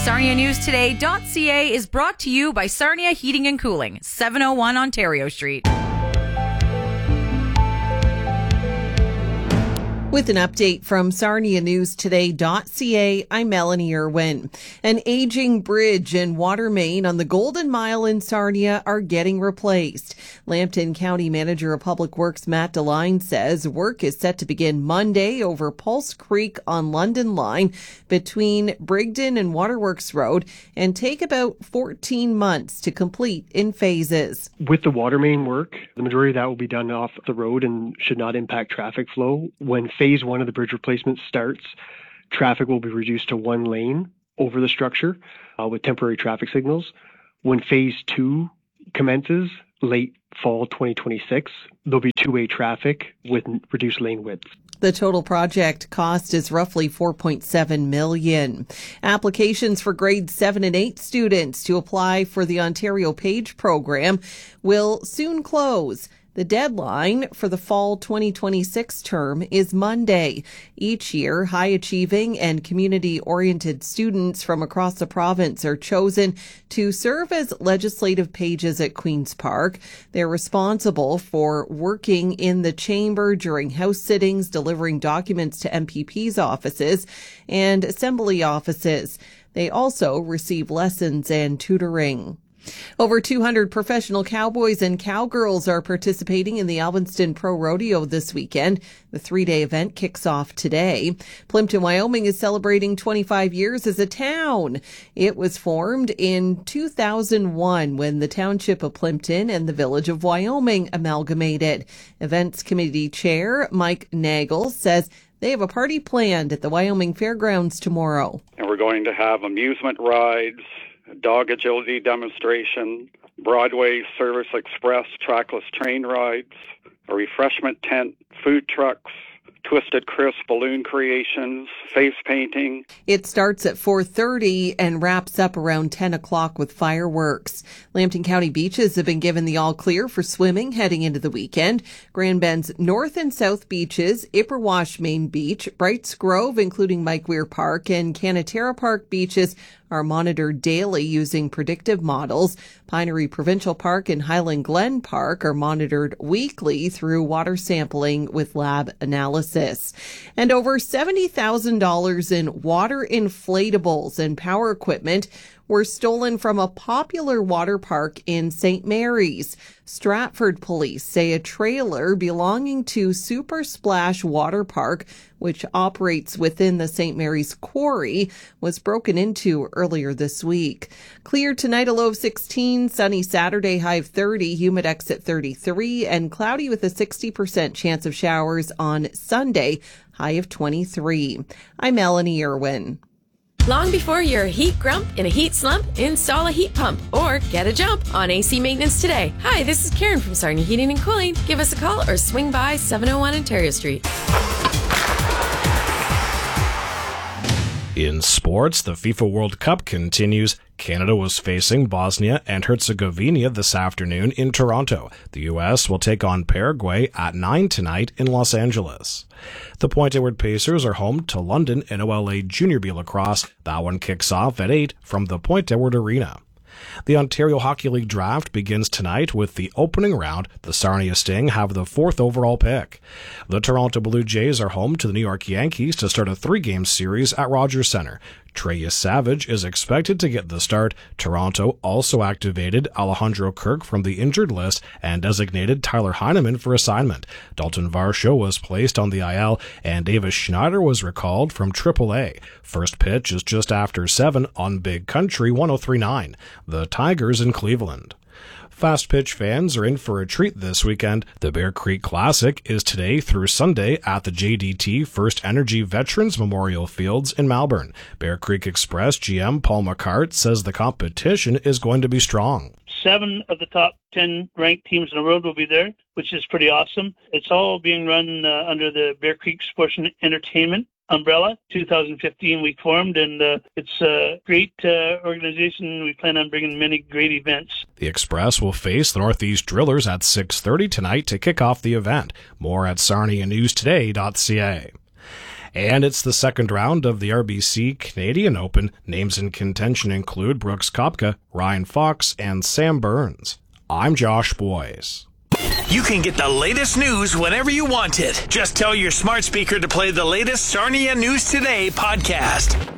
SarniaNewsToday.ca is brought to you by Sarnia Heating and Cooling, 701 Ontario Street. With an update from SarniaNewsToday.ca, I'm Melanie Irwin. An aging bridge and water main on the Golden Mile in Sarnia are getting replaced. Lambton County Manager of Public Works Matt DeLine says work is set to begin Monday over Pulse Creek on London Line between Brigden and Waterworks Road and take about 14 months to complete in phases. With the water main work, the majority of that will be done off the road and should not impact traffic flow. When Phase 1 of the bridge replacement starts, traffic will be reduced to one lane over the structure with temporary traffic signals. When Phase 2 commences, late fall 2026, there'll be two-way traffic with reduced lane widths. The total project cost is roughly $4.7 million. Applications for grades 7 and 8 students to apply for the Ontario PAGE program will soon close. The deadline for the fall 2026 term is Monday. Each year, high-achieving and community-oriented students from across the province are chosen to serve as legislative pages at Queen's Park. They're responsible for working in the chamber during house sittings, delivering documents to MPP's offices and assembly offices. They also receive lessons and tutoring. Over 200 professional cowboys and cowgirls are participating in the Alvinston Pro Rodeo this weekend. The 3-day event kicks off today. Plympton, Wyoming is celebrating 25 years as a town. It was formed in 2001 when the township of Plympton and the village of Wyoming amalgamated. Events Committee Chair Mike Nagel says they have a party planned at the Wyoming Fairgrounds tomorrow. And we're going to have amusement rides, dog agility demonstration, Broadway Service Express trackless train rides, a refreshment tent, food trucks, Twisted Crisp balloon creations, face painting. It starts at 4:30 and wraps up around 10 o'clock with fireworks. Lambton County beaches have been given the all clear for swimming heading into the weekend. Grand Bend's North and South beaches, Ipperwash Main Beach, Brights Grove, including Mike Weir Park, and Canatera Park beaches are monitored daily using predictive models. Pinery Provincial Park and Highland Glen Park are monitored weekly through water sampling with lab analysis. And over $70,000 in water inflatables and power equipment were stolen from a popular water park in St. Mary's. Stratford police say a trailer belonging to Super Splash Water Park, which operates within the St. Mary's Quarry, was broken into earlier this week. Clear tonight, a low of 16, sunny Saturday, high of 30, humid exit 33, and cloudy with a 60% chance of showers on Sunday, high of 23. I'm Melanie Irwin. Long before you're a heat grump in a heat slump, install a heat pump or get a jump on AC maintenance today. Hi, this is Karen from Sarnia Heating and Cooling. Give us a call or swing by 701 Ontario Street. In sports, the FIFA World Cup continues. Canada was facing Bosnia and Herzegovina this afternoon in Toronto. The U.S. will take on Paraguay at 9 tonight in Los Angeles. The Point Edward Pacers are home to London NOLA Junior B Lacrosse. That one kicks off at 8 from the Point Edward Arena. The Ontario Hockey League draft begins tonight with the opening round. The Sarnia Sting have the 4th overall pick. The Toronto Blue Jays are home to the New York Yankees to start a 3-game series at Rogers Centre. Trey Savage is expected to get the start. Toronto also activated Alejandro Kirk from the injured list and designated Tyler Heineman for assignment. Dalton Varsho was placed on the IL and Davis Schneider was recalled from AAA. First pitch is just after 7 on Big Country 103.9. The Tigers in Cleveland. Fast pitch fans are in for a treat this weekend. The Bear Creek Classic is today through Sunday at the JDT First Energy Veterans Memorial Fields in Malvern. Bear Creek Express GM Paul McCart says the competition is going to be strong. 7 of the top 10 ranked teams in the world will be there, which is pretty awesome. It's all being run under the Bear Creek Sports and Entertainment umbrella. 2015 we formed, and it's a great organization. We plan on bringing many great events. The Express will face the Northeast Drillers at 6:30 tonight to kick off the event. More at SarniaNewsToday.ca. And it's the second round of the RBC Canadian Open. Names in contention include Brooks Koepka, Ryan Fox, and Sam Burns. I'm Josh Boyce. You can get the latest news whenever you want it. Just tell your smart speaker to play the latest Sarnia News Today podcast.